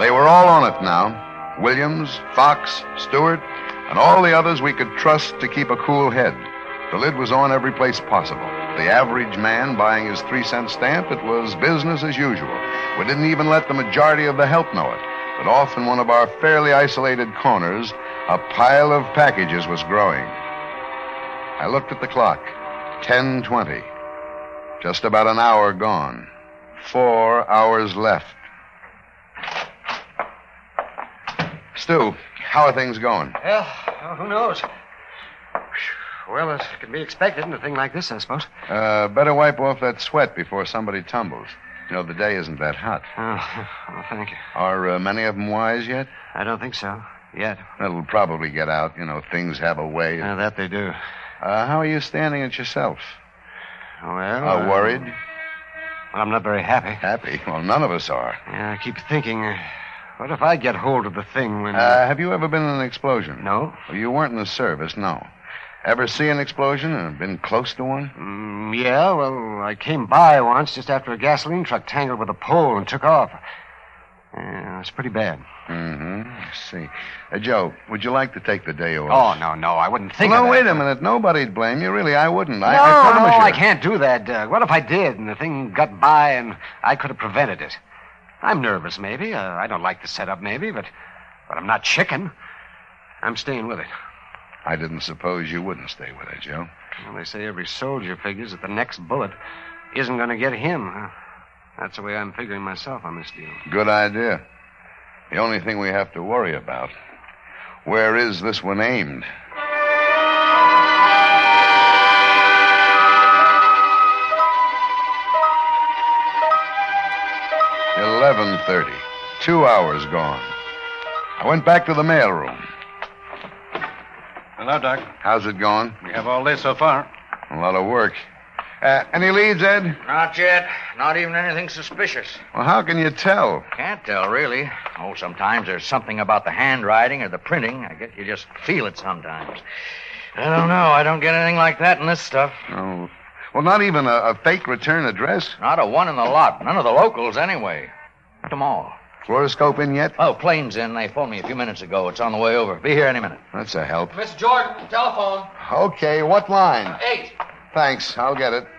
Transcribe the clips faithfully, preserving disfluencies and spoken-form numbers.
They were all on it now. Williams, Fox, Stewart, and all the others we could trust to keep a cool head. The lid was on every place possible. The average man buying his three-cent stamp, it was business as usual. We didn't even let the majority of the help know it. But off in one of our fairly isolated corners, a pile of packages was growing. I looked at the clock. ten twenty. Just about an hour gone. Four hours left. Stu, how are things going? Well, who knows? Well, it can be expected in a thing like this, I suppose. Uh, better wipe off that sweat before somebody tumbles. You know, the day isn't that hot. Oh, well, thank you. Are uh, many of them wise yet? I don't think so. Yet. That'll probably get out. You know, things have a way. Uh, that they do. Uh, how are you standing it yourself? Well... Uh, worried? Well, I'm not very happy. Happy? Well, none of us are. Yeah, I keep thinking, uh, what if I get hold of the thing when... Uh, have you ever been in an explosion? No. Well, you weren't in the service, no. Ever see an explosion or been close to one? Mm, yeah, well, I came by once just after a gasoline truck tangled with a pole and took off. Yeah, it's pretty bad. Mm-hmm. I see. Uh, Joe, would you like to take the day off? Oh, no, no, I wouldn't think well, of no, that. wait a minute. Nobody'd blame you. Really, I wouldn't. No, I, I no, promise you. I can't do that, Doug. What if I did and the thing got by and I could have prevented it? I'm nervous, maybe. Uh, I don't like the setup, maybe, but, but I'm not chicken. I'm staying with it. I didn't suppose you wouldn't stay with it, Joe. Well, they say every soldier figures that the next bullet isn't going to get him. That's the way I'm figuring myself on this deal. Good idea. The only thing we have to worry about, where is this one aimed? eleven thirty. Two hours gone. I went back to the mailroom. Hello, Doc. How's it going? We have all day so far. A lot of work. Uh, any leads, Ed? Not yet. Not even anything suspicious. Well, how can you tell? Can't tell, really. Oh, sometimes there's something about the handwriting or the printing. I guess you just feel it sometimes. I don't know. I don't get anything like that in this stuff. Oh. Well, not even a, a fake return address? Not a one in the lot. None of the locals, anyway. Not them all. Fluoroscope in yet? Oh, plane's in. They phoned me a few minutes ago. It's on the way over. Be here any minute. That's a help. Miss Jordan, telephone. Okay, what line? Eight. Thanks, I'll get it.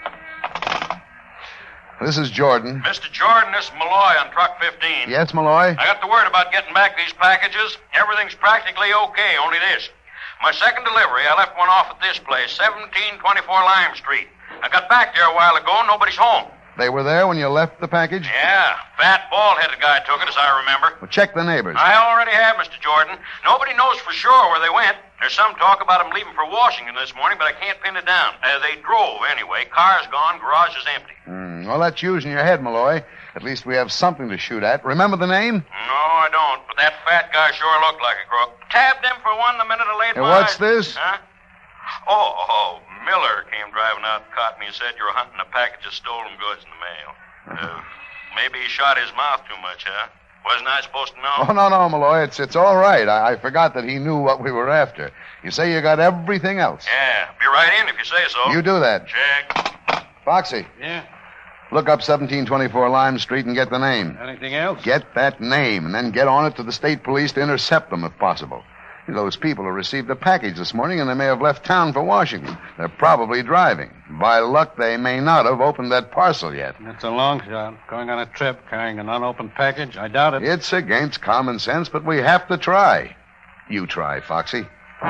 This is Jordan. Mister Jordan, this is Malloy on truck fifteen. Yes, Malloy? I got the word about getting back these packages. Everything's practically okay, only this. My second delivery, I left one off at this place, seventeen twenty-four Lime Street. I got back there a while ago, and nobody's home. They were there when you left the package? Yeah, fat, bald-headed guy took it, as I remember. Well, check the neighbors. I already have, Mister Jordan. Nobody knows for sure where they went. There's some talk about them leaving for Washington this morning, but I can't pin it down. Uh, they drove, anyway. Car's gone, garage is empty. Mm, well, that's using your head, Malloy. At least we have something to shoot at. Remember the name? No, I don't, but that fat guy sure looked like a crook. Tabbed him for one the minute I laid Hey, my what's eyes- this? Huh? Oh, oh, Miller came driving out and caught me and said you were hunting a package of stolen goods in the mail. Uh, maybe he shot his mouth too much, huh? Wasn't I supposed to know? Oh, no, no, Malloy. It's it's all right. I, I forgot that he knew what we were after. You say you got everything else. Yeah, be right in if you say so. You do that. Check. Foxy, Yeah? look up seventeen twenty-four Lime Street and get the name. Anything else? Get that name, and then get on it to the state police to intercept them if possible. Those people have received a package this morning, and they may have left town for Washington. They're probably driving. By luck, they may not have opened that parcel yet. That's a long shot. Going on a trip, carrying an unopened package, I doubt it. It's against common sense, but we have to try. You try, Foxy.